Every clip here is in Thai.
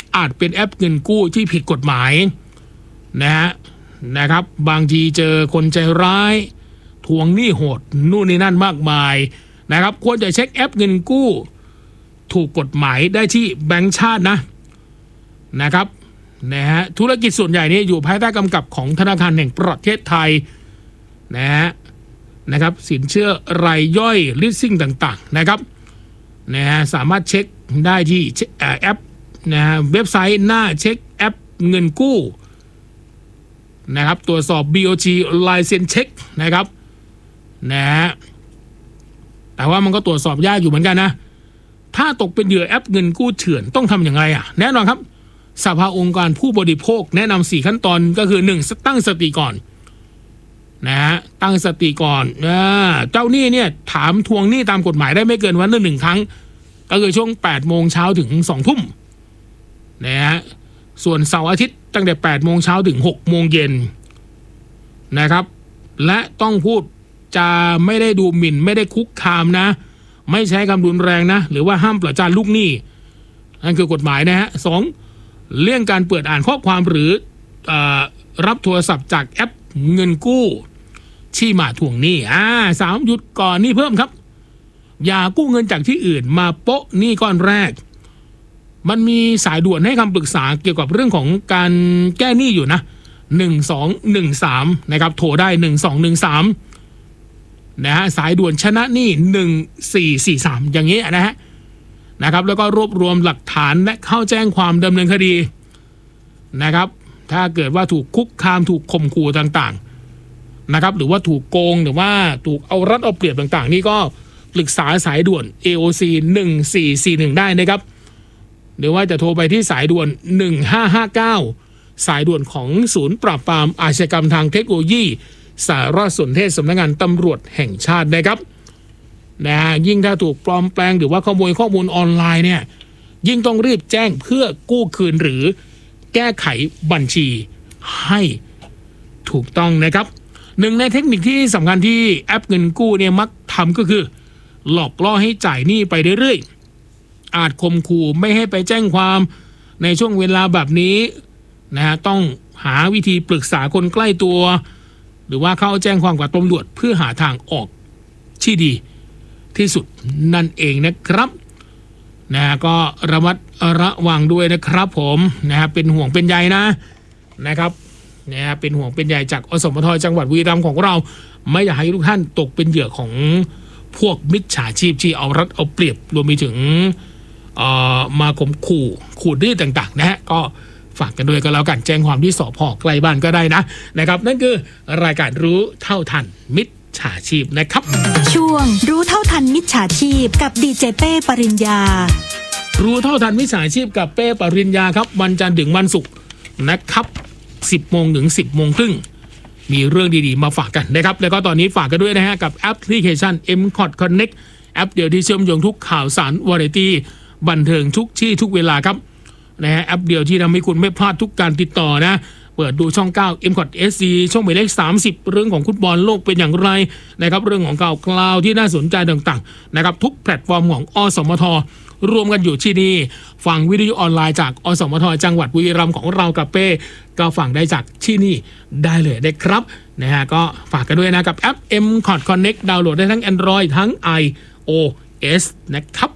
อาจเป็นแอปเงินกู้ที่ผิดกฎหมายนะครับบางทีเจอคนใจร้ายทวงหนี้โหดนู่นนี่นั่นมากมายนะครับควรจะเช็คแอปเงินกู้ถูกกฎหมายได้ที่แบงก์ชาตินะครับธุรกิจส่วนใหญ่นี้อยู่ภายใต้กำกับของธนาคารแห่งประเทศไทยนะครับสินเชื่อรายย่อยลิสซิ่งต่างๆนะครับสามารถเช็คได้ที่แอปเว็บไซต์หน้าเช็คแอปเงินกู้นะครับตรวจสอบ BOG License Check นะครับแต่ว่ามันก็ตรวจสอบยากอยู่เหมือนกันนะถ้าตกเป็นเหยื่อแอปเงินกู้เถื่อนต้องทำอย่างไรแน่นอนครับสภาองค์การผู้บริโภคแนะนำ4ขั้นตอนก็คือ 1. ตั้งสติก่อนตั้งสติก่อนเจ้าหนี้เนี่ยถามทวงหนี้ตามกฎหมายได้ไม่เกินวันละ1 ครั้งก็คือช่วง 8 โมงเช้าถึง 2 ทุ่มส่วนเสาร์อาทิตย์ตั้งแต่ 8 โมงเช้าถึง 6 โมงเย็นนะครับและต้องพูดจะไม่ได้ดูหมิ่นไม่ได้คุกคามนะไม่ใช้คำรุนแรงนะหรือว่าห้ามประจานลูกหนี้นั่นคือกฎหมาย2. เลี่ยงการเปิดอ่านข้อความหรือรับโทรศัพท์จากแอปเงินกู้ที่มาทวงหนี้3. หยุดก่อนหนี้เพิ่มครับอย่ากู้เงินจากที่อื่นมาโปะหนี้ก้อนแรกมันมีสายด่วนให้คำปรึกษาเกี่ยวกับเรื่องของการแก้หนี้อยู่นะ1213นะครับโทรได้1213สายด่วนชนะหนี้1443อย่างนี้นะครับแล้วก็รวบรวมหลักฐานและเข้าแจ้งความดำเนินคดีนะครับถ้าเกิดว่าถูกคุกคามถูกข่มขู่ต่างๆนะครับหรือว่าถูกโกงหรือว่าถูกเอารัดเอาเปรียบต่างๆนี่ก็ปรึกษาสายด่วน AOC 1441ได้นะครับหรือว่าจะโทรไปที่สายด่วน1559สายด่วนของศูนย์ปราบปรามอาชญากรรมทางเทคโนโลยีสารสนเทศสำนักงานตำรวจแห่งชาตินะครับยิ่งถ้าถูกปลอมแปลงหรือว่าขโมยข้อมูลออนไลน์เนี่ยยิ่งต้องรีบแจ้งเพื่อกู้คืนหรือแก้ไขบัญชีให้ถูกต้องนะครับหนึ่งในเทคนิคที่สำคัญที่แอปเงินกู้เนี่ยมักทำก็คือหลอกล่อให้จ่ายหนี้ไปเรื่อยๆอาจข่มขู่ไม่ให้ไปแจ้งความในช่วงเวลาแบบนี้ต้องหาวิธีปรึกษาคนใกล้ตัวหรือว่าเข้าแจ้งความกับตำรวจเพื่อหาทางออกที่ดีที่สุดนั่นเองนะครับก็ระมัดระวังด้วยนะครับผมเป็นห่วงเป็นใยนะครับเป็นห่วงเป็นใยจากอสมทจังหวัดบุรีรัมย์ของเราไม่อยากให้ทุกท่านตกเป็นเหยื่อของพวกมิจฉาชีพที่เอารัดเอาเปรียบรวมไปถึงมาข่มขู่ขูดรีดต่างๆก็ฝากกันด้วยก็แล้วกันแจ้งความที่สภ.ใกล้บ้านก็ได้นะครับนั่นคือรายการรู้เท่าทันมิจฉาชีพนะครับช่วงรู้เท่าทันมิจฉาชีพกับดีเจเป้ปริญญารู้เท่าทันมิจฉาชีพกับเป้ปริญญาครับวันจันทร์ถึงวันศุกร์นะครับ 10 โมงถึง 10 โมงครึ่งมีเรื่องดีๆมาฝากกันนะครับแล้วก็ตอนนี้ฝากกันด้วยกับแอปพลิเคชัน MCOT Connect แอปเดียวที่เชื่อมโยงทุกข่าวสารวาไรตี้บันเทิงทุกที่ทุกเวลาครับแอปเดียวที่ทำให้คุณไม่พลาดทุกการติดต่อเปิดดูช่อง 9 MCOT SD ช่องหมายเลข30เรื่องของฟุตบอลโลกเป็นอย่างไรนะครับเรื่องของข่าวคราวที่น่าสนใจต่างๆนะครับทุกแพลตฟอร์มของอสมทรวมกันอยู่ที่นี่ฟังวิทยุออนไลน์จากอสมทจังหวัดบุรีรัมย์ของเรากับเป้ก็ฟังได้จากที่นี่ได้เลยนะครับก็ฝากกันด้วยกับแอป MCOT Connect ดาวน์โหลดได้ทั้ง Android ทั้ง iOS นะครับ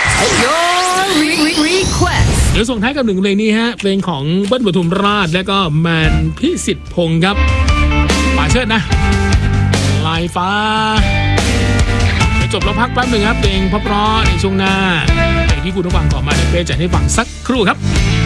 เดี๋ยวส่งท้ายกับหนึ่งเพลงนี้เพลงของเบิ้ลปทุมราชและก็แมนพิสิทธิ์พงษ์ครับป่าเชิดลายฟ้าเดี๋ยวจบแล้วพักแป๊บหนึ่งครับเพลงเพราะๆในช่วงหน้าเพลงที่คุณผู้ฟังขอมาเดี๋ยวเป้จัดให้ฟังสักครู่ครับ